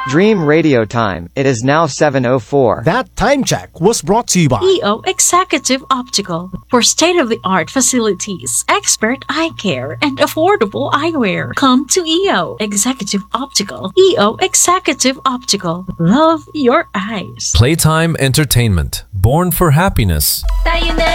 Dream Radio Time. It is now 7:04. That time check was brought to you by EO Executive Optical for state-of-the-art facilities, expert eye care, and affordable eyewear. Come to EO Executive Optical. EO Executive Optical. Love your eyes. Playtime Entertainment. Born for happiness. Tayo na